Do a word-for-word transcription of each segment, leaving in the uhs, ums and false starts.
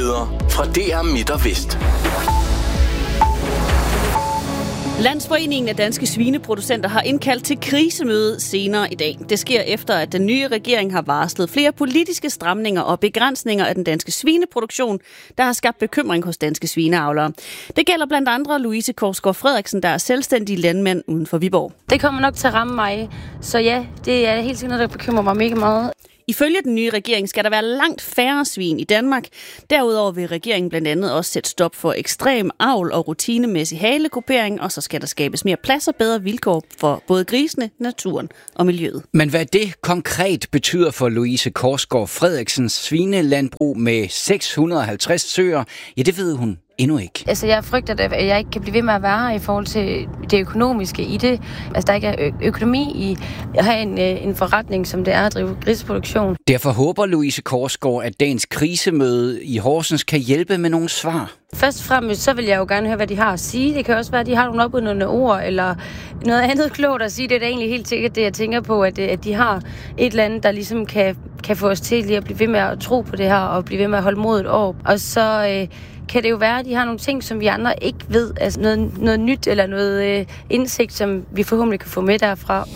Nyheder fra D R Midt og Vest. Landsforeningen af Danske Svineproducenter har indkaldt til krisemøde senere i dag. Det sker efter, at den nye regering har varslet flere politiske stramninger og begrænsninger af den danske svineproduktion, der har skabt bekymring hos danske svineavlere. Det gælder blandt andre Louise Korsgaard Frederiksen, der er selvstændig landmand uden for Viborg. Det kommer nok til at ramme mig, så ja, det er helt sikkert noget, der bekymrer mig mega meget. Ifølge den nye regering skal der være langt færre svin i Danmark. Derudover vil regeringen blandt andet også sætte stop for ekstrem avl og rutinemæssig halekupering, og så skal der skabes mere plads og bedre vilkår for både grisene, naturen og miljøet. Men hvad det konkret betyder for Louise Korsgaard Frederiksens svinelandbrug med seks hundrede og halvtreds søer, ja, det ved hun endnu ikke. Altså, jeg frygter, at jeg ikke kan blive ved med at være her i forhold til det økonomiske i det. Altså, der ikke er ø- økonomi i at have en, en forretning, som det er at drive grisproduktion. Derfor håber Louise Korsgaard, at dagens krisemøde i Horsens kan hjælpe med nogle svar. Først og fremmest, så vil jeg jo gerne høre, hvad de har at sige. Det kan også være, at de har nogle opbudende ord, eller noget andet klogt at sige. Det er da egentlig helt sikkert det, jeg tænker på, at, at de har et eller andet, der ligesom kan, kan få os til lige at blive ved med at tro på det her, og blive ved med at holde modet op. Og så øh, kan det jo være, at de har nogle ting, som vi andre ikke ved. Altså noget, noget nyt, eller noget øh, indsigt, som vi forhåbentlig kan få med derfra.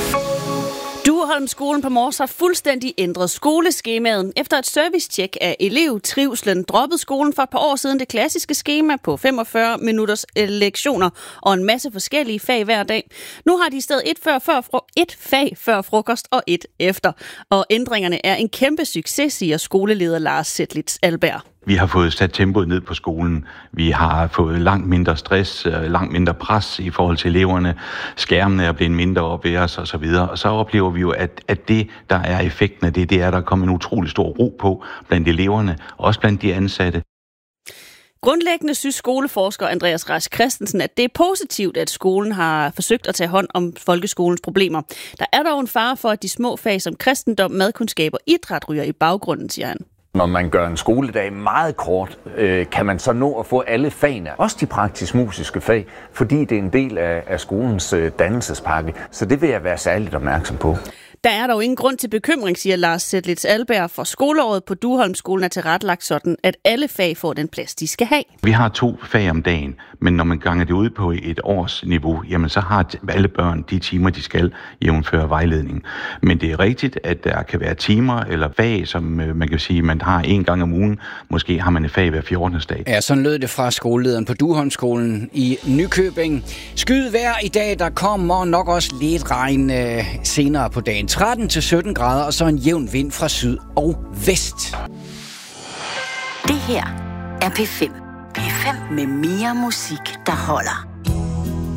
Dueholmskolen på Mors har fuldstændig ændret skoleskemaet. Efter et servicetjek af elevtrivslen droppede skolen for et par år siden det klassiske skema på femogfyrre minutters lektioner og en masse forskellige fag hver dag. Nu har de i stedet et, før, før, et fag før frokost og et efter. Og ændringerne er en kæmpe succes, siger skoleleder Lars Zetlitz Alberg. Vi har fået sat tempoet ned på skolen. Vi har fået langt mindre stress, langt mindre pres i forhold til eleverne. Skærmene er blevet mindre op ved os og så videre. Og så oplever vi jo, at, at det, der er effekten af det, det er, at der kommer en utrolig stor ro på blandt eleverne, og også blandt de ansatte. Grundlæggende synes skoleforsker Andreas Rask Christensen, at det er positivt, at skolen har forsøgt at tage hånd om folkeskolens problemer. Der er dog en fare for, at de små fag som kristendom, madkundskab og idræt ryger i baggrunden, siger han. Når man gør en skoledag meget kort, øh, kan man så nå at få alle fagene, også de praktisk-musiske fag, fordi det er en del af, af skolens øh, dannelsespakke. Så det vil jeg være særligt opmærksom på. Der er dog ingen grund til bekymring, siger Lars Zetlitz Alberg, for skoleåret på Dueholmskolen er tilrettelagt sådan, at alle fag får den plads, de skal have. Vi har to fag om dagen, men når man ganger det ud på et års niveau, jamen så har alle børn de timer, de skal jævnføre vejledning. Men det er rigtigt, at der kan være timer eller fag, som man kan sige, man har en gang om ugen. Måske har man et fag hver fjortende dag. Ja, sådan lød det fra skolelederen på Dueholmskolen i Nykøbing. Skyd vejr i dag, der kommer nok også lidt regn øh, senere på dagen. tretten til sytten grader, og så en jævn vind fra syd og vest. Det her er P fem. P fem med mere musik, der holder.